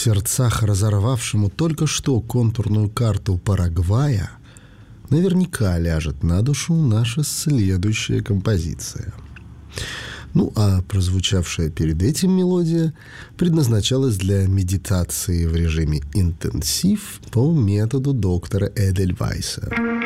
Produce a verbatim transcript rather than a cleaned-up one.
сердцах разорвавшему только что контурную карту Парагвая наверняка ляжет на душу наша следующая композиция. Ну, а прозвучавшая перед этим мелодия предназначалась для медитации в режиме интенсив по методу доктора Эдельвейса.